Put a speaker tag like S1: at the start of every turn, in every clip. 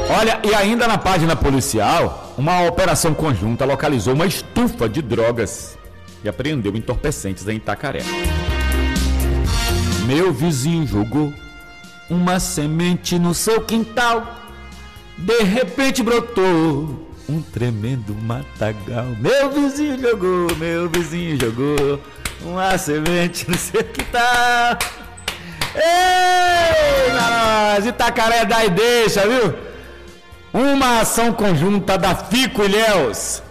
S1: Olha, e ainda na página policial, uma operação conjunta localizou uma estufa de drogas e apreendeu entorpecentes em Itacaré. Meu vizinho jogou uma semente no seu quintal, de repente brotou um tremendo matagal. Meu vizinho jogou uma semente no seu quintal. Ei, nós, Itacaré dá e deixa, viu? Uma ação conjunta da Fico Ilhéus,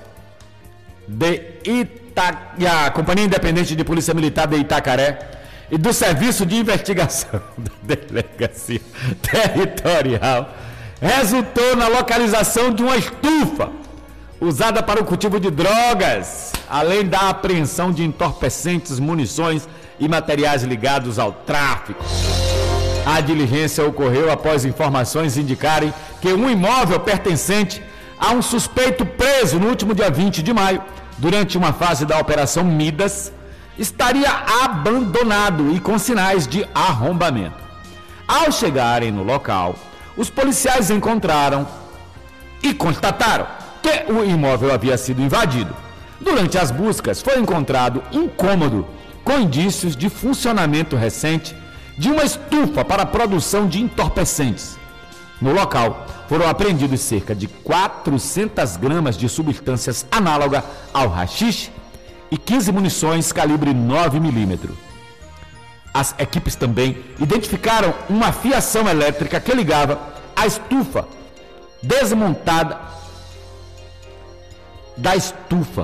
S1: a Companhia Independente de Polícia Militar de Itacaré e do Serviço de Investigação da Delegacia Territorial resultou na localização de uma estufa usada para o cultivo de drogas, além da apreensão de entorpecentes, munições e materiais ligados ao tráfico. A diligência ocorreu após informações indicarem que um imóvel pertencente a um suspeito preso no último dia 20 de maio, durante uma fase da Operação Midas, estaria abandonado e com sinais de arrombamento. Ao chegarem no local, os policiais encontraram e constataram que o imóvel havia sido invadido. Durante as buscas, foi encontrado um cômodo com indícios de funcionamento recente de uma estufa para a produção de entorpecentes. No local, foram apreendidos cerca de 400 gramas de substâncias análoga ao haxixe e 15 munições calibre 9mm. As equipes também identificaram uma fiação elétrica que ligava a estufa desmontada da estufa,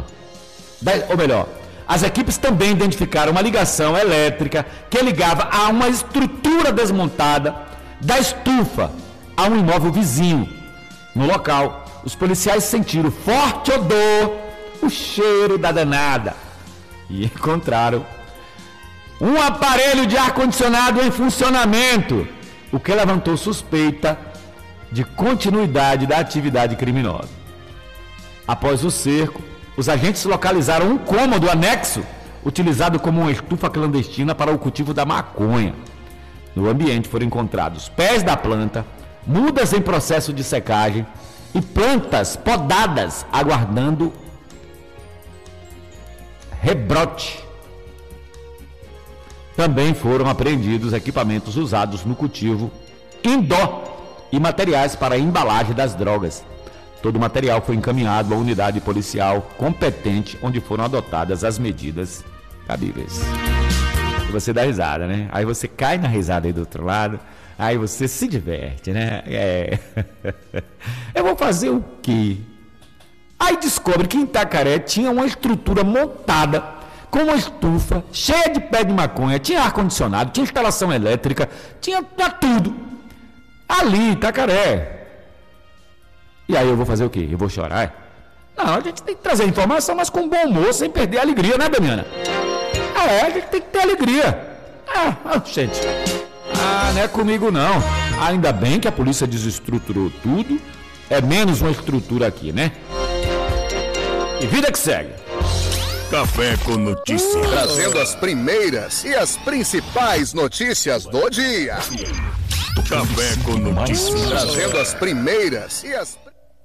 S1: as equipes também identificaram uma ligação elétrica que ligava a uma estrutura desmontada da estufa a um imóvel vizinho. No local, os policiais sentiram forte odor, o cheiro da danada, e encontraram um aparelho de ar-condicionado em funcionamento, o que levantou suspeita de continuidade da atividade criminosa. Após o cerco, os agentes localizaram um cômodo anexo, utilizado como uma estufa clandestina para o cultivo da maconha. No ambiente foram encontrados pés da planta, mudas em processo de secagem e plantas podadas aguardando rebrote. Também foram apreendidos equipamentos usados no cultivo indoor e materiais para a embalagem das drogas. Todo o material foi encaminhado à unidade policial competente, onde foram adotadas as medidas cabíveis. E você dá risada, né? Aí você cai na risada aí do outro lado, aí você se diverte, né? Eu vou fazer o quê? Aí descobre que em Itacaré tinha uma estrutura montada com uma estufa cheia de pé de maconha, tinha ar-condicionado, tinha instalação elétrica, tinha tudo. Ali em Itacaré. E aí eu vou fazer o quê? Eu vou chorar? Não, a gente tem que trazer informação, mas com bom humor, sem perder a alegria, né, Damiana? A gente tem que ter alegria. Gente. Não é comigo não. Ainda bem que a polícia desestruturou tudo. É menos uma estrutura aqui, né? E vida que segue.
S2: Café com Notícias.
S3: Trazendo as primeiras e as principais notícias do dia.
S2: Café com Notícias.
S3: Trazendo as primeiras e as...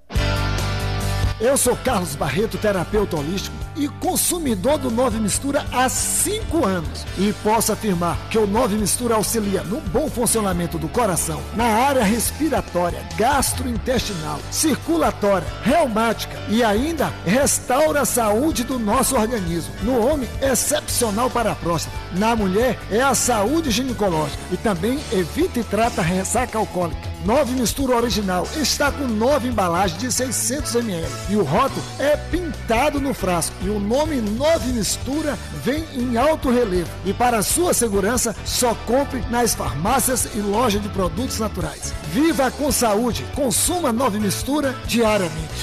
S4: Eu sou Carlos Barreto, terapeuta holístico e consumidor do Nove Mistura há 5 anos. E posso afirmar que o Nove Mistura auxilia no bom funcionamento do coração, na área respiratória, gastrointestinal, circulatória, reumática e ainda restaura a saúde do nosso organismo. No homem, excepcional para a próstata. Na mulher, é a saúde ginecológica e também evita e trata a ressaca alcoólica. Nove Mistura original está com 9 embalagens de 600 ml e o rótulo é pintado no frasco e o nome Nove Mistura vem em alto relevo. E para sua segurança, só compre nas farmácias e lojas de produtos naturais. Viva com saúde, consuma Nove Mistura diariamente.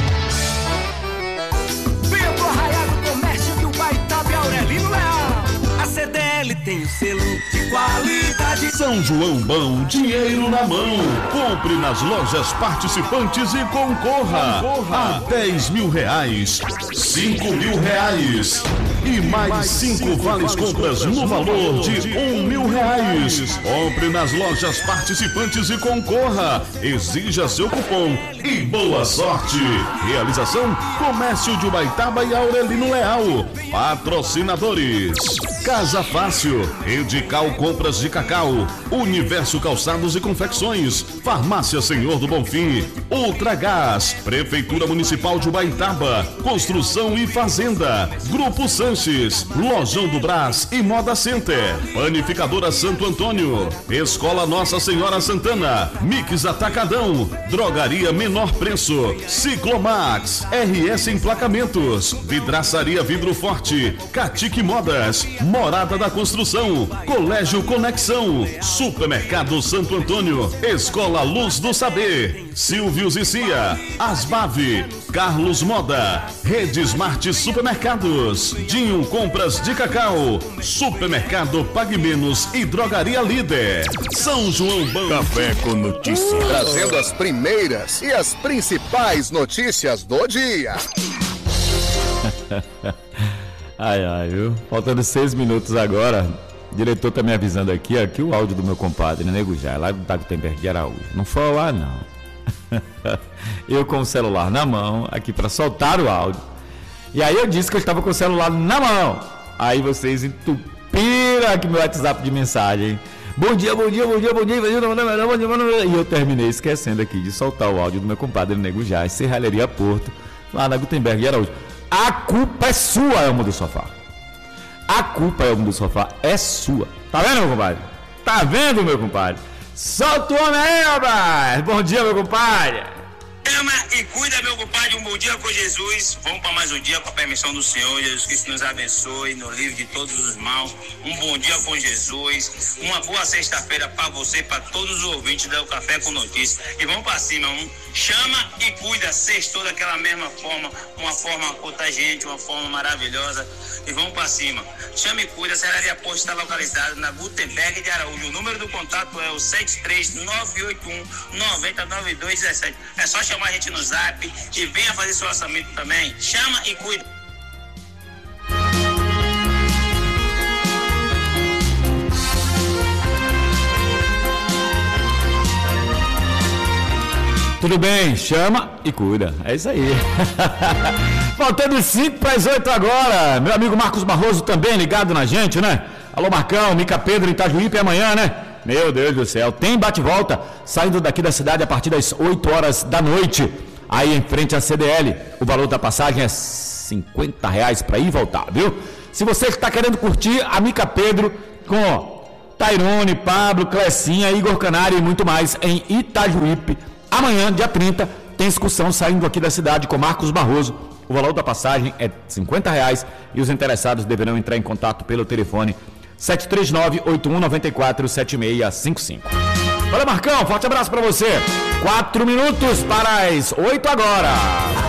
S5: Venha pro Arraial do Comércio do Baitabe Aurelino Leal. A CDL tem o selo de qualidade.
S2: São João Bom, dinheiro na mão. Compre nas lojas participantes e concorra a R$10.000, R$5.000, e mais 5 vales compras no valor de R$1.000. Compre nas lojas participantes e concorra. Exija seu cupom e boa sorte. Realização: Comércio de Ubaitaba e Aurelino Leal. Patrocinadores: Casa Fácil, Redical Compras de Cacau, Universo Calçados e Confecções, Farmácia Senhor do Bonfim, Ultragás, Prefeitura Municipal de Ubaitaba, Construção e Fazenda, Grupo Sanches, Lojão do Brás e Moda Center, Panificadora Santo Antônio, Escola Nossa Senhora Santana, Mix Atacadão, Drogaria Menor Preço, Ciclomax, RS Emplacamentos, Vidraçaria Vidro Forte, Catique Modas, Morada da Construção, Colégio Conexão, Supermercado Santo Antônio, Escola Luz do Saber, Silvios e Cia, Asbave, Carlos Moda, Rede Smart Supermercados, Dinho Compras de Cacau, Supermercado Pague Menos e Drogaria Líder. São João Banco.
S3: Café com Notícias. Trazendo as primeiras e as principais notícias do dia.
S1: Ai, viu? Faltando 6 minutos agora. O diretor tá me avisando aqui, ó, que o áudio do meu compadre, Nego Jair, lá do Gutenberg de Araújo. Não foi ao ar, não. Eu com o celular na mão, aqui para soltar o áudio. E aí eu disse que eu estava com o celular na mão. Aí vocês entupiram aqui meu WhatsApp de mensagem. Bom dia. E eu terminei esquecendo aqui de soltar o áudio do meu compadre Nego Jair, Serralheria Porto, lá na Gutenberg de Araújo. A culpa é sua, Elmo do Sofá. A culpa, Elmo do Sofá, é sua. Tá vendo, meu compadre? Tá vendo, meu compadre? Solta o homem aí, rapaz! Bom dia, meu compadre!
S6: Ama e cuida, meu compadre. Um bom dia com Jesus. Vamos para mais um dia com a permissão do Senhor. Jesus Cristo nos abençoe, nos livre de todos os maus. Um bom dia com Jesus. Uma boa sexta-feira para você, para todos os ouvintes do Café com Notícias. E vamos para cima. Chama e cuida. Sextou daquela mesma forma. Uma forma contagiante, uma forma maravilhosa. E vamos para cima. Chama e cuida. A Serraria Porto está localizada na Gutenberg de Araújo. O número do contato é o 73981-909217. É só chamar a gente no Zap e venha fazer seu orçamento também. Chama e cuida.
S1: Tudo bem, chama e cuida. É isso aí. Faltando 5 para as 8 agora. Meu amigo Marcos Barroso também ligado na gente, né? Alô, Marcão, Mica Pedro, Itajuípe amanhã, né? Meu Deus do céu, tem bate-volta saindo daqui da cidade a partir das 8 horas da noite. Aí em frente à CDL, o valor da passagem é R$50 para ir e voltar, viu? Se você está querendo curtir a Mica Pedro com Tairone, Pablo, Clecinha, Igor Canário e muito mais em Itajuípe, amanhã, dia 30, tem excursão saindo aqui da cidade com Marcos Barroso. O valor da passagem é R$50 e os interessados deverão entrar em contato pelo telefone 739-8194-7655. Valeu, Marcão, forte abraço para você. 4 minutos para as 8 agora.